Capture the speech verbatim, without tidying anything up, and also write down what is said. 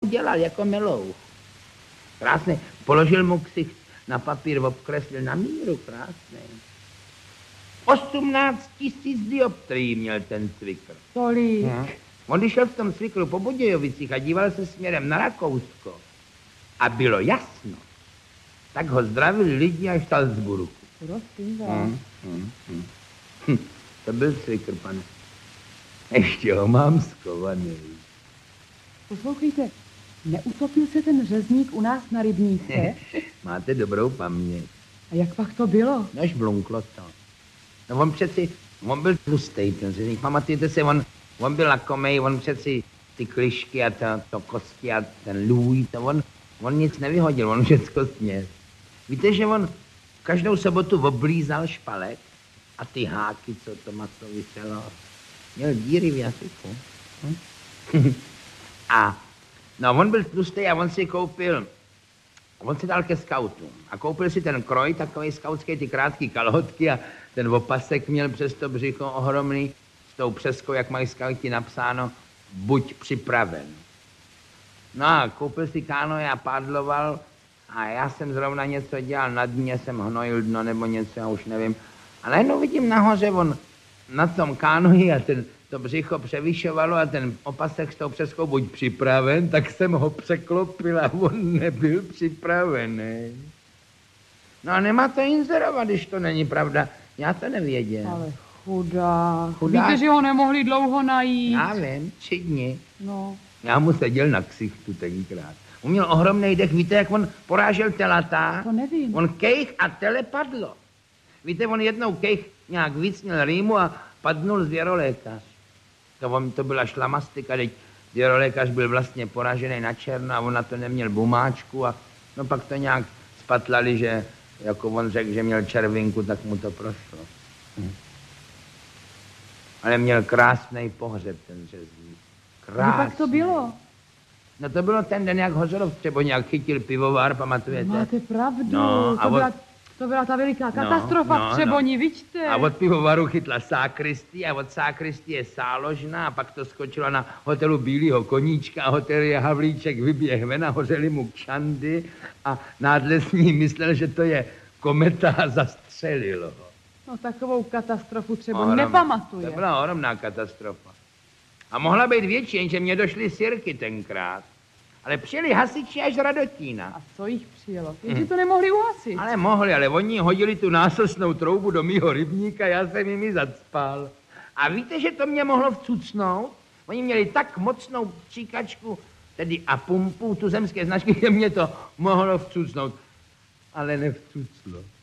dělal jako melouch. Krásný. Položil mu ksicht na papír, obkreslil na míru, krásný. osmnáct tisíc dioptrií měl ten cvikr. Tolik. Hmm. On když šel v tom cvikru po Budějovicích a díval se směrem na Rakousko a bylo jasno, tak ho zdravili lidi až v Salzburgu. Prosím vás. Hmm. Hmm. Hmm. Hm. To byl cvikr, pane. Ještě ho mám skovaný. Poslouchejte, neutopil se ten řezník u nás na rybníce? Máte dobrou paměť. A jak pak to bylo? Nož blunklo to. No on přeci, on byl tlustej, ten řezník. Pamatujete si, on, on byl lakomej, on přeci ty klišky a to, to kosti a ten lůj, to on, on nic nevyhodil, on všecko sněz. Víte, že on každou sobotu oblízal špalek a ty háky, co to maso vyselo, měl díry v jazyku. Hm? A no, on byl tlustý a on si koupil, on si dal ke skautům a koupil si ten kroj, takový skautský, ty krátký kalhotky a ten opasek měl přes to břicho ohromný, s tou přeskou, jak mají skauti napsáno, buď připraven. No a koupil si kánoje a pádloval a já jsem zrovna něco dělal, na dně jsem hnojil dno nebo něco, já už nevím. A najednou vidím nahoře, on na tom kánoji a ten, to břicho převyšovalo a ten opasek s tou přeskou buď připraven, tak jsem ho překlopil a on nebyl připravený. No a nemá to inzerovat, když to není pravda. Já to nevěděl. Ale chudák. Chudák. Víte, že ho nemohli dlouho najít? Já vím, tři dny. No. Já mu seděl na ksichtu tenkrát. On měl ohromný dech, víte, jak on porážel telata? To nevím. On kejch a tele padlo. Víte, on jednou kejch nějak víc měl rýmu a padnul zvěrolékař. To, on, to byla šlamastika, teď zvěrolékař byl vlastně poražený na černo a on na to neměl bumáčku a no pak to nějak spatlali, že jako on řekl, že měl červinku, tak mu to prošlo. Hm. Ale měl krásný pohřeb ten řezník. Krásný. Kdy pak to bylo? No to bylo ten den, jak Hořelov třeba nějak chytil pivovar, pamatujete? Máte pravdu, No, a to, od- byla, to byla ta veliká katastrofa no, v no. Třeboni, vidíte? A od pivovaru chytla sákristí a od sákristí je sáložna a pak to skočilo na hotelu Bílýho koníčka a hotel je Havlíček vyběh ven a hořeli mu kšandy a nádlesní myslel, že to je kometa a zastřelilo ho. No takovou katastrofu třeba Ohromná. nepamatuje. To byla ohromná katastrofa. A mohla být větší, jenže mě došly sirky tenkrát. Ale přijeli hasiči až z Radotína. A co jich přijelo? Jenže to nemohli uhasit. Ale mohli, ale oni hodili tu násosnou troubu do mýho rybníka, já jsem jimi zacpal. A víte, že to mě mohlo vcucnout? Oni měli tak mocnou příkačku, tedy a pumpu, tu zemské značky, že mě to mohlo vcucnout. Ale nevcuclo.